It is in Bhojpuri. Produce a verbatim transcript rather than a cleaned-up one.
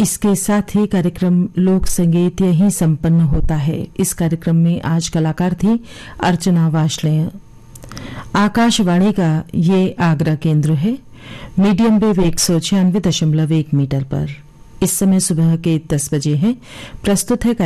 इसके साथ ही कार्यक्रम लोक संगीत यहीं संपन्न होता है। इस कार्यक्रम में आज कलाकार थी अर्चना वाशले। आकाशवाणी का ये आगरा केंद्र है। मीडियम वेव एक सौ छियानवे दशमलव एक मीटर पर इस समय सुबह के दस बजे हैं। प्रस्तुत है